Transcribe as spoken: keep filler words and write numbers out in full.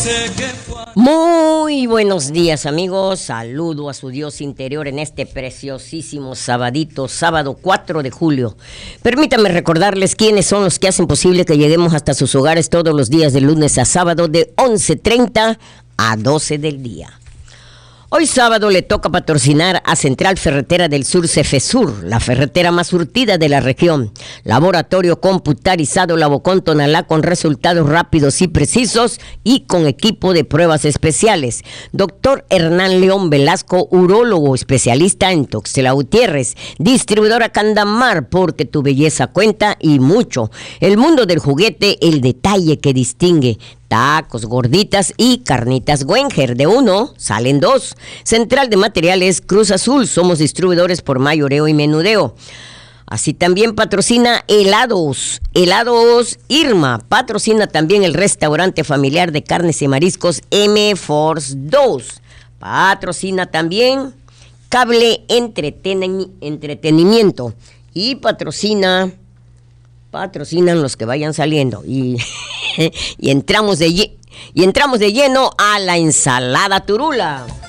Muy buenos días, amigos. Saludo a su Dios interior en este preciosísimo sabadito, sábado cuatro de julio. Permítanme recordarles quiénes son los que hacen posible que lleguemos hasta sus hogares todos los días de lunes a sábado de once treinta a doce del día. Hoy sábado le toca patrocinar a Central Ferretera del Sur, Cefesur, la ferretera más surtida de la región. Laboratorio computarizado Labocón Tonalá con resultados rápidos y precisos y con equipo de pruebas especiales. Doctor Hernán León Velasco, urólogo especialista en Tuxtla Gutiérrez. Distribuidora Candamar, porque tu belleza cuenta y mucho. El mundo del juguete, el detalle que distingue. Tacos, gorditas y carnitas Wenger. De uno salen dos. Central de Materiales Cruz Azul. Somos distribuidores por mayoreo y menudeo. Así también patrocina helados. Helados Irma. Patrocina también el restaurante familiar de carnes y mariscos M Force dos. Patrocina también Cable Entreten- Entretenimiento. Y patrocina... Patrocinan los que vayan saliendo. Y... y entramos de y entramos de lleno a la ensalada Turula.